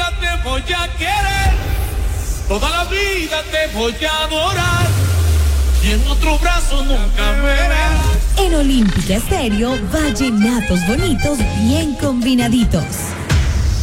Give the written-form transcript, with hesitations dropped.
vida te voy a querer, toda la vida te voy a adorar, y en otro brazo nunca me verás. En Olímpica Estéreo, vallenatos bonitos bien combinaditos.